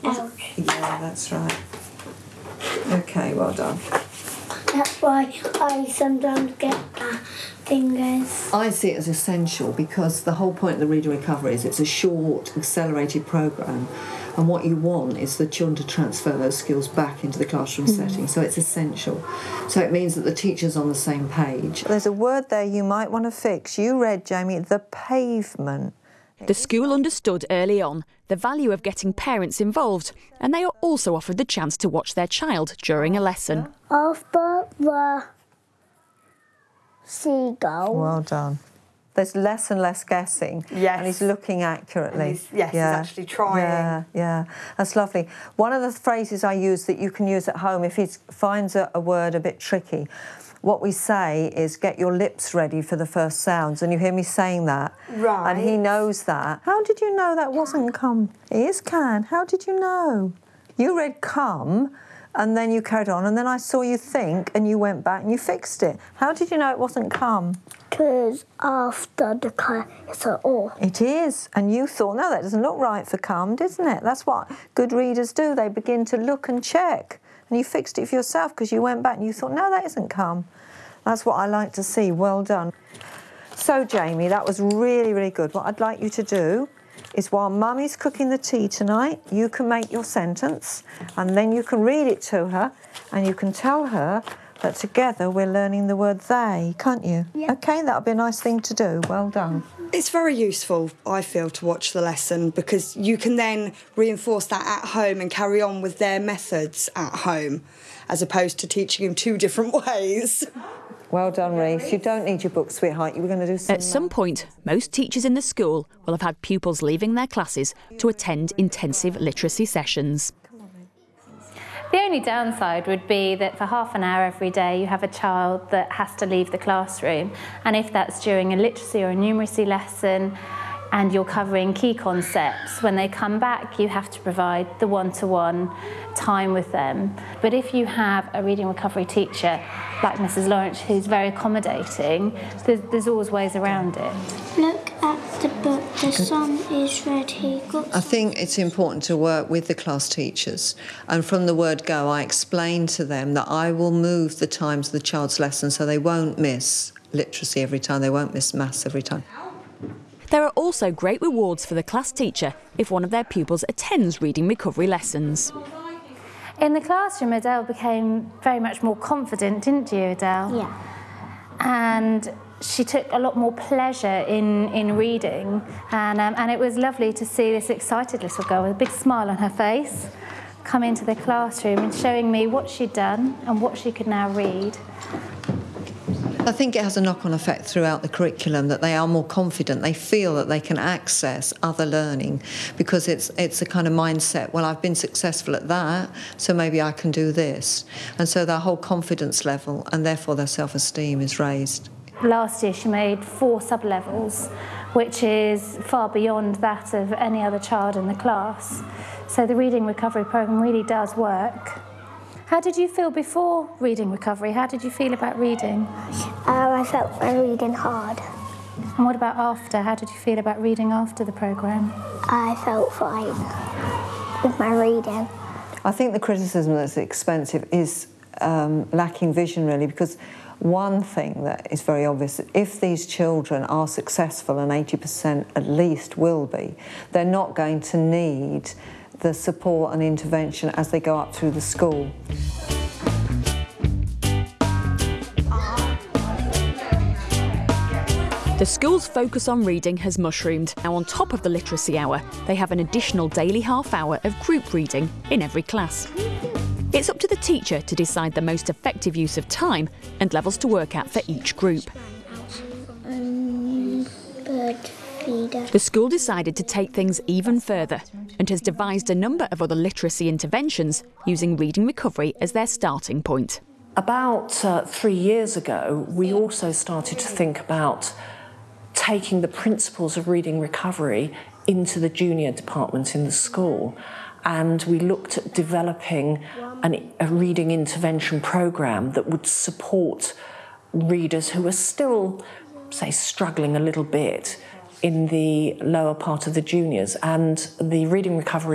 help. Yeah, that's right. OK, well done. That's why I sometimes get fingers. I see it as essential because the whole point of the reading recovery is it's a short, accelerated programme, and what you want is the children to transfer those skills back into the classroom setting, so it's essential. So it means that the teacher's on the same page. There's a word there you might want to fix. You read, Jamie, the pavement. The school understood early on the value of getting parents involved, and they are also offered the chance to watch their child during a lesson. After the seagull. Well done. There's less and less guessing. Yes. And he's looking accurately. He's actually trying. Yeah, that's lovely. One of the phrases I use that you can use at home if he finds a word a bit tricky, what we say is get your lips ready for the first sounds, and you hear me saying that. Right. And he knows that. How did you know that wasn't come? It is can. How did you know? You read come, and then you carried on, and then I saw you think, and you went back and you fixed it. How did you know it wasn't come? Because after the car, it's an or. It is, and you thought, no, that doesn't look right for come, doesn't it? That's what good readers do. They begin to look and check. And you fixed it for yourself because you went back and you thought, no, that isn't come. That's what I like to see. Well done. So, Jamie, that was really, really good. What I'd like you to do is while Mummy's cooking the tea tonight, you can make your sentence and then you can read it to her and you can tell her that together we're learning the word they, can't you? Yeah. OK, that'll be a nice thing to do. Well done. It's very useful, I feel, to watch the lesson because you can then reinforce that at home and carry on with their methods at home as opposed to teaching them two different ways. Well done, Reese. You don't need your book, sweetheart. You were going to do something. At some point, most teachers in the school will have had pupils leaving their classes to attend intensive literacy sessions. The only downside would be that for half an hour every day you have a child that has to leave the classroom, and if that's during a literacy or a numeracy lesson and you're covering key concepts, when they come back you have to provide the one-to-one time with them. But if you have a reading recovery teacher like Mrs. Lawrence who's very accommodating, there's always ways around it. Look at the book, the sun is ready. I think it's important to work with the class teachers, and from the word go I explain to them that I will move the times of the child's lesson so they won't miss literacy every time, they won't miss maths every time. There are also great rewards for the class teacher if one of their pupils attends reading recovery lessons. In the classroom, Adele became very much more confident, didn't you, Adele? Yeah. And she took a lot more pleasure in reading, and it was lovely to see this excited little girl with a big smile on her face come into the classroom and showing me what she'd done and what she could now read. I think it has a knock-on effect throughout the curriculum that they are more confident. They feel that they can access other learning because it's a kind of mindset, well, I've been successful at that, so maybe I can do this. And so their whole confidence level and therefore their self-esteem is raised. Last year she made 4 sub-levels, which is far beyond that of any other child in the class. So the reading recovery programme really does work. How did you feel before reading recovery? How did you feel about reading? I felt my reading hard. And what about after? How did you feel about reading after the programme? I felt fine with my reading. I think the criticism that's expensive is lacking vision, really, because one thing that is very obvious, if these children are successful, and 80% at least will be, they're not going to need the support and intervention as they go up through the school. The school's focus on reading has mushroomed. Now, on top of the literacy hour, they have an additional daily half hour of group reading in every class. It's up to the teacher to decide the most effective use of time and levels to work at for each group. The school decided to take things even further and has devised a number of other literacy interventions using reading recovery as their starting point. About 3 years ago, we also started to think about taking the principles of reading recovery into the junior department in the school. And we looked at developing a reading intervention programme that would support readers who are still, say, struggling a little bit in the lower part of the juniors. And the reading recovery